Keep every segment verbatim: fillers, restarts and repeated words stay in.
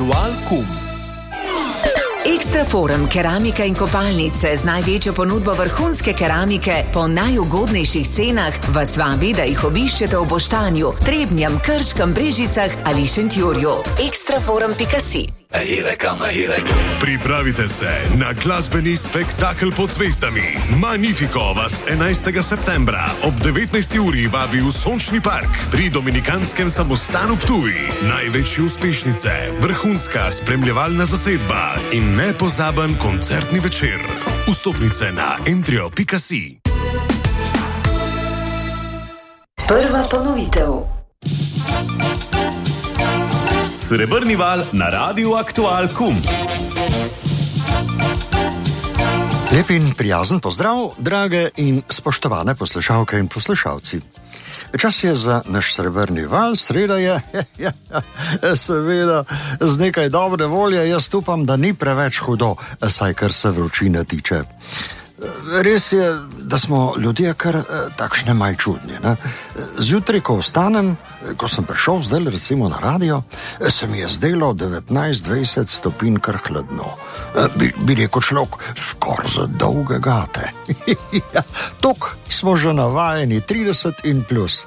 Aktual Kum. Ekstra forum keramika in kopalnice z največjo ponudbo vrhunske keramike po najugodnejših cenah vas vabi, da jih obiščete v Boštanju, Trebnjem, Krškem, Brežicah ali Šentjurju. ekstraforum pika si. Pripravite se na glasbeni spektakel pod zvezdami. Magnifico vas enajstega septembra ob devetnajsti uri vabi v Sončni park pri Dominikanskem samostanu Ptuj. Največje uspešnice, vrhunska spremljevalna zasedba in nepozaben koncertni večer. Vstopnice na entrio pika si. Prva ponovitev. Srebrni val na Radiu Aktual Kum. Lep in prijazen pozdrav, drage in spoštovane poslušalke in poslušalci. Čas je za naš srebrni val, sreda je, ja, ja, seveda, z nekaj dobre volje, jaz upam, da ni preveč hudo, saj kar se vročine tiče. Res je, da smo ljudje kar eh, takšne maj čudni. Ne? Zjutraj, ko vstanem, ko sem prišel zdaj recimo na radio, se mi je zdelo devetnajst dvajset stopinj kar hladno. Bi, bi rekel človek, skor za dolge gate. Ja, tok smo že navajeni, trideset in plus.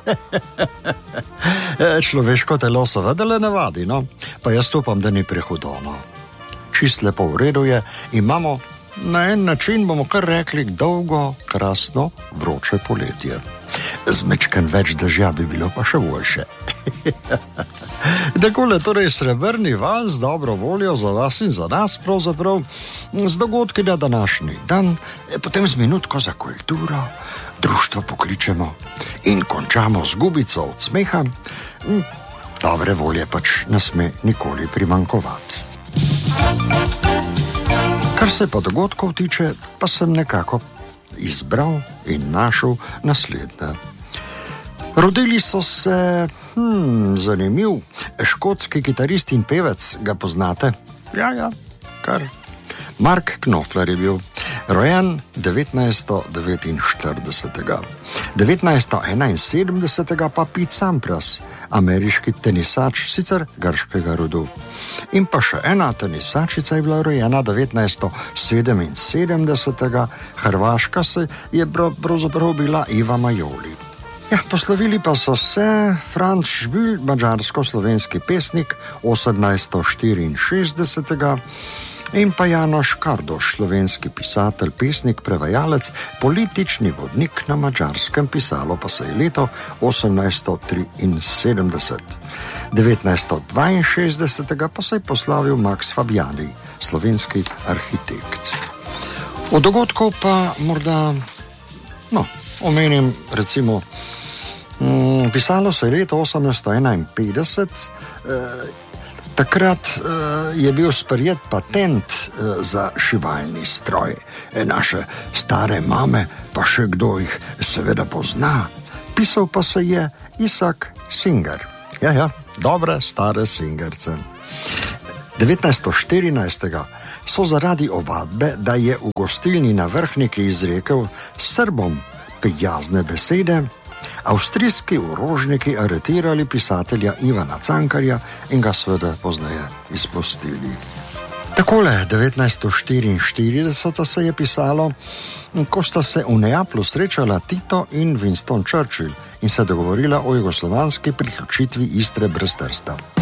Človeško telo seveda le navadi, no? Pa jaz upam, da ni prehudo. No? Čist lepo v redu je, imamo na en način, bomo kar rekli, dolgo, krasno, vroče poletje. Z mečken več dežja bi bilo pa še boljše. Takole torej srebrni val z dobro voljo za vas in za nas pravzaprav, z dogodki na današnji dan, potem z minutko za kulturo, društvo pokličemo in končamo z gubico od smeha. Dobre volje pač ne sme nikoli primanjkovati. Kar se pa dogodkov tiče, pa sem nekako izbral in našel naslednje. Rodili so se, hmm, zanimiv, škotski kitarist in pevec, ga poznate? Ja, ja, kar. Mark Knopfler je bil rojen devetnajststo devetinštiridesetega. devetnajststo enainsedemdesetega pa Pete Sampras, ameriški tenisač, sicer grškega rodu. In pa še ena tenisačica je bila rojena devetnajststo sedeminsedemdesetega, Hrvaška se je pravzaprav bila Iva Majoli. Ja, poslovili pa so se Franc Žbül, mađarsko-slovenski pesnik, osemnajststo štiriinšestdesetega, in pa Janoš Kardoš, slovenski pisatelj, pesnik, prevajalec, politični vodnik na Madžarskem, pisalo pa se je leto osemnajststo triinsedemdeset. devetnajststo dvainšestdesetega pa se je poslavil Max Fabiani, slovenski arhitekt. Od dogodkov pa morda, no, omenim recimo, mm, pisalo se je leto osemnajststo enainpetdeset, eh, Takrat uh, je bil sprejet patent uh, za šivalni stroj. E, naše stare mame, pa še kdo jih seveda pozna. Pisal pa se je Isaac Singer. Ja, ja, dobre stare Singerce. devetnajststo štirinajstega so zaradi ovadbe, da je v gostilni na Vrhniki izrekel Srbom prijazne besede, avstrijski orožniki aretirali pisatelja Ivana Cankarja in ga seveda pozneje izpustili. Takole, devetnajststo štiriinštirideset se je pisalo, ko sta se v Neaplu srečala Tito in Winston Churchill in se dogovorila o jugoslovanski priključitvi Istre brez Trsta.